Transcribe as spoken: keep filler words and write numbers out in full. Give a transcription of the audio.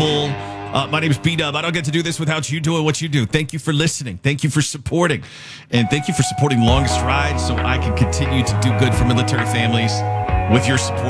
people. Uh, my name is B-Dub. I don't get to do this without you doing what you do. Thank you for listening. Thank you for supporting. And thank you for supporting Longest Ride so I can continue to do good for military families with your support.